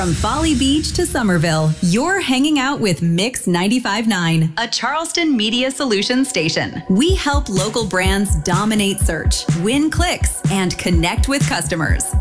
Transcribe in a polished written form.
From Folly Beach to Somerville, you're hanging out with Mix 95.9, a Charleston Media Solutions station. We help local brands dominate search, win clicks, and connect with customers.